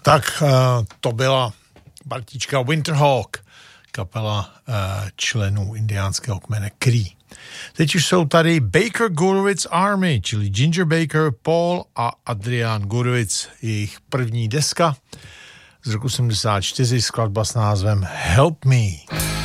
Tak to byla partička Winterhawk, kapela členů indiánského kmene Cree. Teď už jsou tady Baker Gurewitz Army, čili Ginger Baker, Paul a Adrian Gurewitz, jejich první deska z roku 74, skladba s názvem Help Me.